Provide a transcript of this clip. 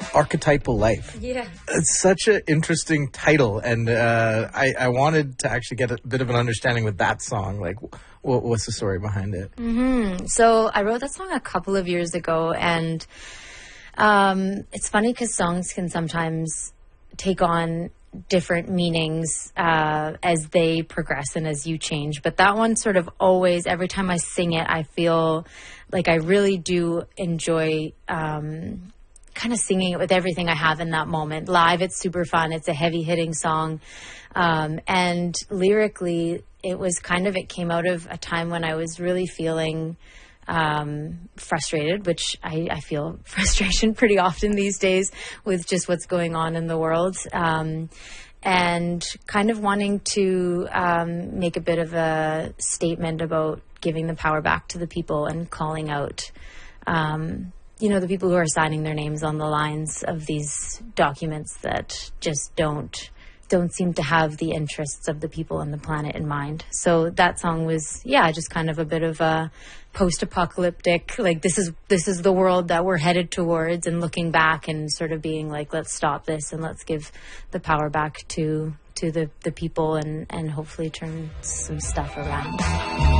Archetypal Life. Yeah. It's such an interesting title, and I wanted to actually get a bit of an understanding with that song. Like, what's the story behind it? Mm-hmm. So I wrote that song a couple of years ago, and it's funny because songs can sometimes take on different meanings as they progress and as you change. But that one sort of always, every time I sing it, I feel like I really do enjoy kind of singing it with everything I have in that moment. Live, it's super fun. It's a heavy hitting song. And lyrically, it came out of a time when I was really feeling frustrated, which I feel frustration pretty often these days with just what's going on in the world. And kind of wanting to make a bit of a statement about giving the power back to the people and calling out the people who are signing their names on the lines of these documents that just don't seem to have the interests of the people and the planet in mind. So that song was, just kind of a bit of a post-apocalyptic, like this is the world that we're headed towards, and looking back and sort of being like, let's stop this and let's give the power back to the people and hopefully turn some stuff around.